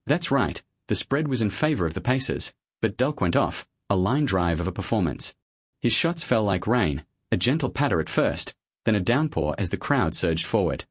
That's right, the spread was in favor of the Pacers, but Delk went off, a line drive of a performance. His shots fell like rain, a gentle patter at first, then a downpour as the crowd surged forward.